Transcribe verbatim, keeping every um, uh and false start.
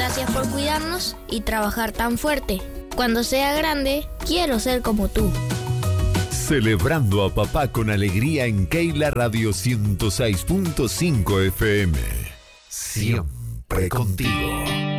Gracias por cuidarnos y trabajar tan fuerte. Cuando sea grande, quiero ser como tú. Celebrando a papá con alegría en Keila Radio ciento seis punto cinco F M. Siempre contigo.